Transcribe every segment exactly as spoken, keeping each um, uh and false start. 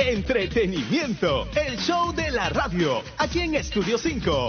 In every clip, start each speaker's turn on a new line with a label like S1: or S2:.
S1: Entretenimiento, el show de la radio, aquí en Estudio cinco.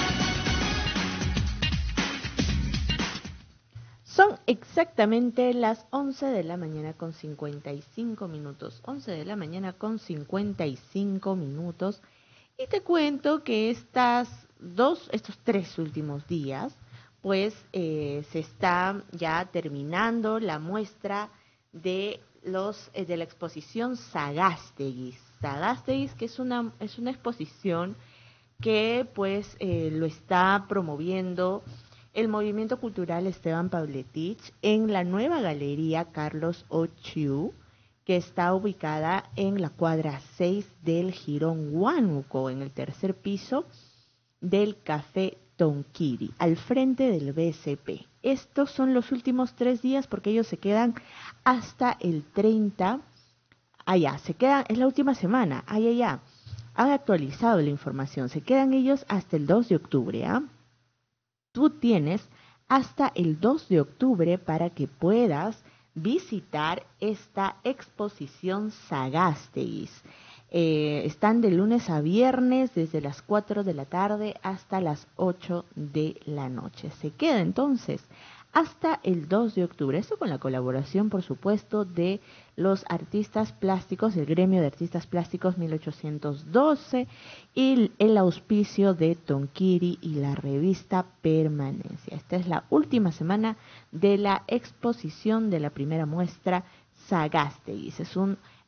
S2: Son exactamente las once de la mañana con cincuenta y cinco minutos. once de la mañana con cincuenta y cinco minutos. Y te cuento que estas dos, estos tres últimos días, pues eh, se está ya terminando la muestra de los eh, de la exposición Sagasteguis. Sagasteguis, que es una es una exposición que pues eh, lo está promoviendo el Movimiento Cultural Esteban Pavletich en la nueva galería Carlos Ochiu, que está ubicada en la cuadra seis del Jirón Huánuco, en el tercer piso del Café Tonquiri, al frente del B C P. Estos son los últimos tres días porque ellos se quedan hasta el treinta. Allá, se quedan, es la última semana, allá, allá. Han actualizado la información, se quedan ellos hasta el dos de octubre, ¿ah? ¿eh? Tú tienes hasta el dos de octubre para que puedas visitar esta exposición Sagasteguis. Eh, están de lunes a viernes desde las cuatro de la tarde hasta las ocho de la noche. Se queda entonces hasta el dos de octubre. Esto con la colaboración, por supuesto, de los artistas plásticos, el gremio de artistas plásticos mil ochocientos doce y el auspicio de Tonquiri y la revista Permanencia. Esta es la última semana de la exposición de la primera muestra Sagasteguis. Es un